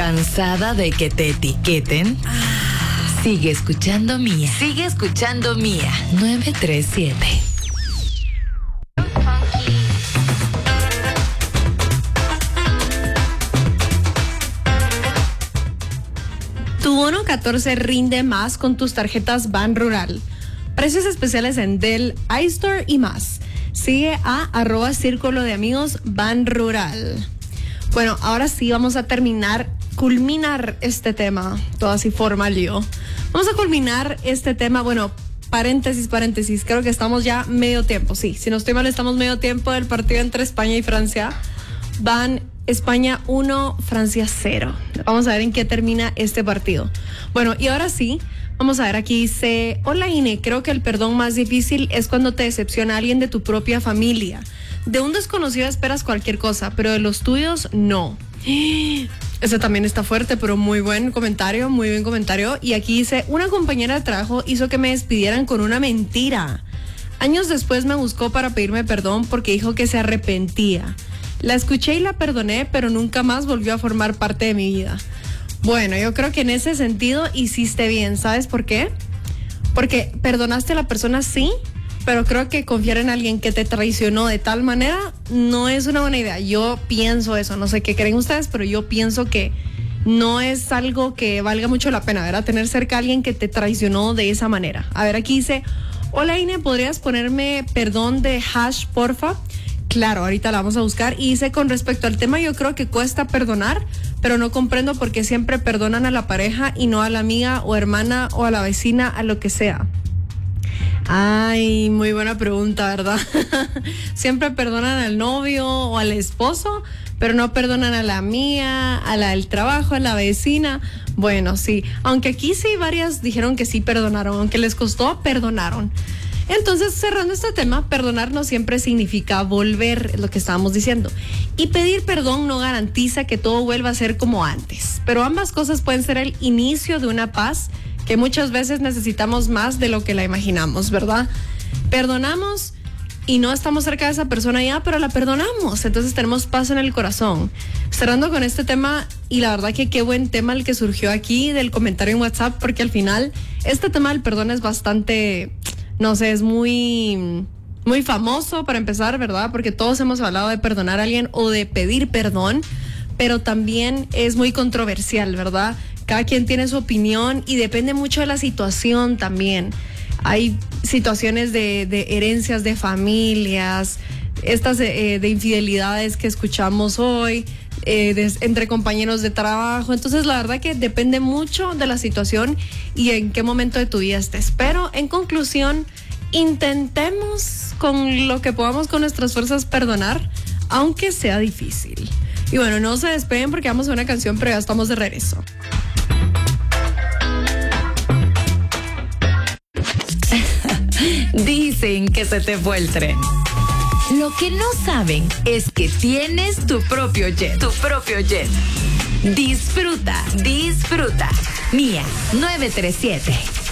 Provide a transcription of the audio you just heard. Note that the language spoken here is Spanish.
¿Cansada de que te etiqueten? Sigue escuchando Mía. Sigue escuchando Mía. 937. Tu bono 14 rinde más con tus tarjetas Ban Rural. Precios especiales en Dell, iStore y más. Sigue a @Círculo de Amigos Ban Rural. Bueno, ahora sí vamos a culminar este tema, todo así formal yo. Vamos a culminar este tema, bueno, paréntesis, creo que estamos ya medio tiempo, sí, si no estoy mal estamos medio tiempo del partido entre España y Francia. Van España 1, Francia 0. Vamos a ver en qué termina este partido. Bueno, y ahora sí, vamos a ver, aquí dice: hola Ine, creo que el perdón más difícil es cuando te decepciona alguien de tu propia familia. De un desconocido esperas cualquier cosa, pero de los tuyos no. Ese también está fuerte, pero muy buen comentario, muy buen comentario. Y aquí dice: una compañera de trabajo hizo que me despidieran con una mentira. Años después me buscó para pedirme perdón porque dijo que se arrepentía. La escuché y la perdoné, pero nunca más volvió a formar parte de mi vida. Bueno, yo creo que en ese sentido hiciste bien. ¿Sabes por qué? Porque perdonaste a la persona, sí, pero creo que confiar en alguien que te traicionó de tal manera no es una buena idea. Yo pienso eso, no sé qué creen ustedes, pero yo pienso que no es algo que valga mucho la pena, ¿verdad? Tener cerca a alguien que te traicionó de esa manera. A ver, aquí dice: hola Ine, ¿podrías ponerme perdón de Hash, porfa? Claro, ahorita la vamos a buscar. Y dice: con respecto al tema, yo creo que cuesta perdonar, pero no comprendo por qué siempre perdonan a la pareja y no a la amiga o hermana o a la vecina, a lo que sea. Ay, muy buena pregunta, ¿verdad? Siempre perdonan al novio o al esposo, pero no perdonan a la amiga, a la del trabajo, a la vecina. Bueno, sí, aunque aquí sí varias dijeron que sí perdonaron, aunque les costó, perdonaron. Entonces, cerrando este tema, perdonar no siempre significa volver, es lo que estábamos diciendo. Y pedir perdón no garantiza que todo vuelva a ser como antes. Pero ambas cosas pueden ser el inicio de una paz que muchas veces necesitamos más de lo que la imaginamos, ¿verdad? Perdonamos y no estamos cerca de esa persona ya, pero la perdonamos. Entonces tenemos paz en el corazón. Cerrando con este tema, y la verdad que qué buen tema el que surgió aquí del comentario en WhatsApp, porque al final este tema del perdón es bastante... no sé, es muy famoso para empezar, ¿verdad? Porque todos hemos hablado de perdonar a alguien o de pedir perdón, pero también es muy controversial, ¿verdad? Cada quien tiene su opinión y depende mucho de la situación también. Hay situaciones de herencias de familias, estas de infidelidades que escuchamos hoy, entre compañeros de trabajo. Entonces la verdad que depende mucho de la situación y en qué momento de tu vida estés. Pero en conclusión, intentemos con lo que podamos con nuestras fuerzas perdonar, aunque sea difícil. Y bueno, no se despeguen porque vamos a una canción, pero ya estamos de regreso. Dicen que se te fue el tren. Lo que no saben es que tienes tu propio jet. Tu propio jet. Disfruta, disfruta. Mía 937.